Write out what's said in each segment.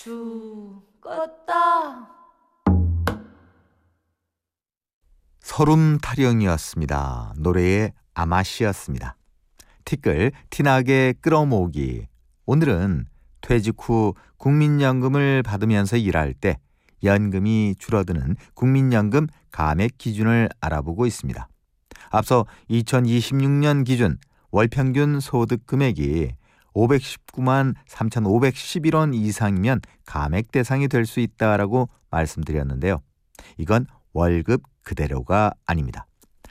죽었다. 서름타령이었습니다. 노래의 아마씨였습니다. 티끌 티나게 끌어모으기. 오늘은 퇴직 후 국민연금을 받으면서 일할 때 연금이 줄어드는 국민연금 감액 기준을 알아보고 있습니다. 앞서 2026년 기준 월평균 소득 금액이 519만 3,511원 이상이면 감액 대상이 될 수 있다라고 말씀드렸는데요. 이건 월급 그대로가 아닙니다.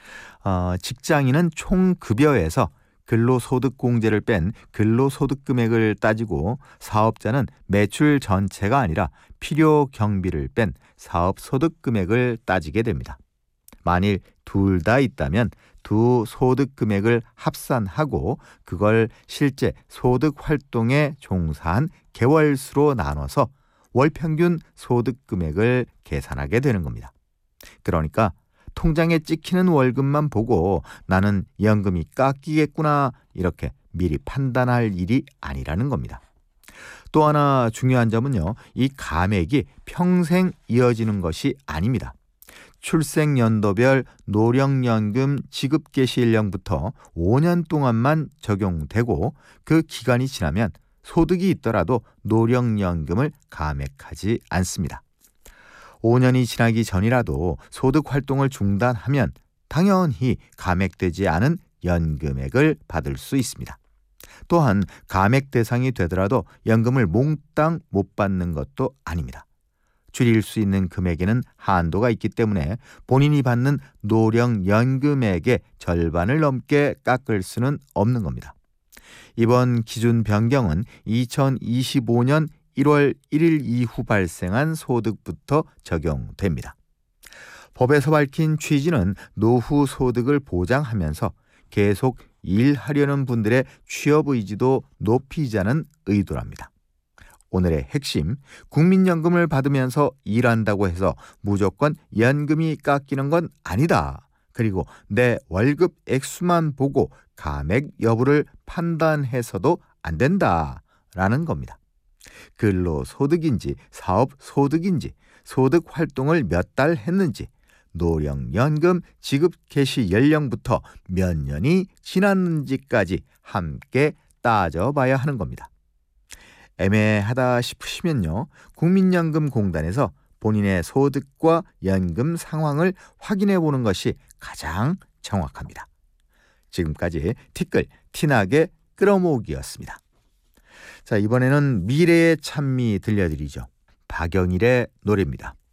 직장인은 총급여에서 근로소득공제를 뺀 근로소득금액을 따지고 사업자는 매출 전체가 아니라 필요 경비를 뺀 사업소득금액을 따지게 됩니다. 만일 둘 다 있다면 두 소득금액을 합산하고 그걸 실제 소득활동에 종사한 개월수로 나눠서 월평균 소득금액을 계산하게 되는 겁니다. 그러니까 통장에 찍히는 월급만 보고 나는 연금이 깎이겠구나 이렇게 미리 판단할 일이 아니라는 겁니다. 또 하나 중요한 점은요, 이 감액이 평생 이어지는 것이 아닙니다. 출생연도별 노령연금 지급 개시 연령부터 5년 동안만 적용되고 그 기간이 지나면 소득이 있더라도 노령연금을 감액하지 않습니다. 5년이 지나기 전이라도 소득 활동을 중단하면 당연히 감액되지 않은 연금액을 받을 수 있습니다. 또한 감액 대상이 되더라도 연금을 몽땅 못 받는 것도 아닙니다. 줄일 수 있는 금액에는 한도가 있기 때문에 본인이 받는 노령연금액의 절반을 넘게 깎을 수는 없는 겁니다. 이번 기준 변경은 2025년 1월 1일 이후 발생한 소득부터 적용됩니다. 법에서 밝힌 취지는 노후 소득을 보장하면서 계속 일하려는 분들의 취업 의지도 높이자는 의도랍니다. 오늘의 핵심, 국민연금을 받으면서 일한다고 해서 무조건 연금이 깎이는 건 아니다. 그리고 내 월급 액수만 보고 감액 여부를 판단해서도 안 된다라는 겁니다. 근로소득인지 사업소득인지 소득 활동을 몇 달 했는지 노령연금 지급 개시 연령부터 몇 년이 지났는지까지 함께 따져봐야 하는 겁니다. 애매하다 싶으시면요, 국민연금공단에서 본인의 소득과 연금 상황을 확인해 보는 것이 가장 정확합니다. 지금까지 티끌 티나게 끌어모으기였습니다. 자, 이번에는 미래의 찬미 들려드리죠. 박영일의 노래입니다.